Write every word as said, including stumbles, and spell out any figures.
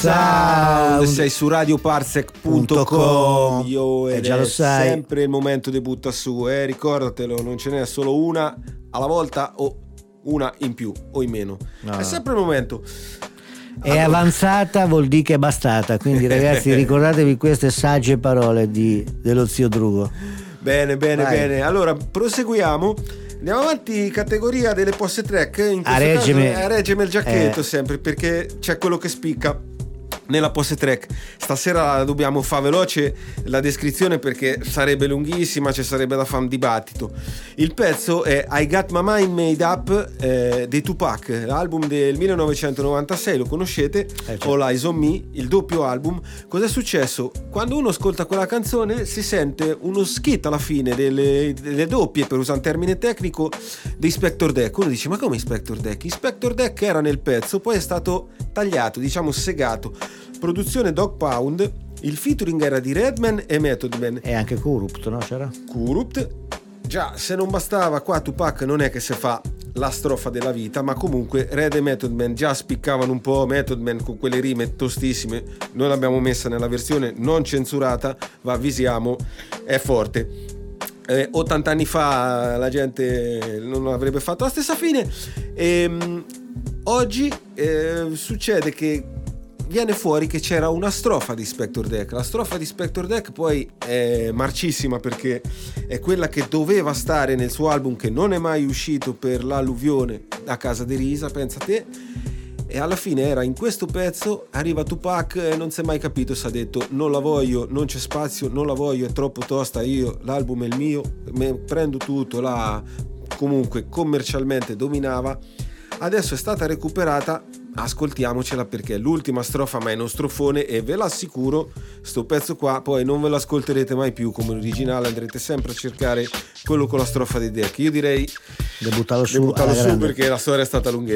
Sound. Sei su radio parsec punto com. Io eh, ed già è lo sai. sempre il momento di butta su, eh, ricordatelo, non ce n'è solo una alla volta o una in più o in meno. No, è sempre il momento. È allora... avanzata vuol dire che è bastata, quindi ragazzi ricordatevi queste sagge parole di, dello zio Drugo. Bene, bene, Vai. bene. Allora proseguiamo. Andiamo avanti, categoria delle posse track. In questo a reggeme, caso, a reggeme il giacchetto, eh. sempre, perché c'è quello che spicca nella posse track. Stasera dobbiamo fare veloce la descrizione perché sarebbe lunghissima, ci sarebbe da fare un dibattito. Il pezzo è I Got My Mind Made Up eh, dei Tupac, l'album del millenovecentonovantasei, lo conoscete, eh, certo. All Eyes on Me, il doppio album. Cos'è successo? Quando uno ascolta quella canzone si sente uno skit alla fine delle, delle doppie, per usare un termine tecnico, di Inspector Deck. Uno dice: ma come Inspector Deck? Inspector Deck era nel pezzo, poi è stato tagliato, diciamo segato. Produzione Dog Pound, il featuring era di Redman e Method Man. E anche Kurupt, no? C'era? Kurupt. Già, se non bastava, qua Tupac non è che se fa la strofa della vita, ma comunque Red e Method Man già spiccavano un po'. Method Man con quelle rime tostissime, noi l'abbiamo messa nella versione non censurata, va, avvisiamo, è forte. Eh, ottanta anni fa la gente non avrebbe fatto la stessa fine. E, mh, oggi eh, succede che viene fuori che c'era una strofa di Inspector Deck. La strofa di Inspector Deck poi è marcissima perché è quella che doveva stare nel suo album che non è mai uscito per l'alluvione a casa di Risa, pensa te. E alla fine era in questo pezzo, arriva Tupac e non si è mai capito se ha detto non la voglio, non c'è spazio, non la voglio, è troppo tosta, io l'album è il mio, me prendo tutto, la comunque commercialmente dominava. Adesso è stata recuperata, ascoltiamocela perché è l'ultima strofa ma è uno strofone e ve l'assicuro, sto pezzo qua poi non ve lo ascolterete mai più come l'originale, andrete sempre a cercare quello con la strofa di Deck. Io direi di buttarlo su, su perché la storia è stata lunghetta.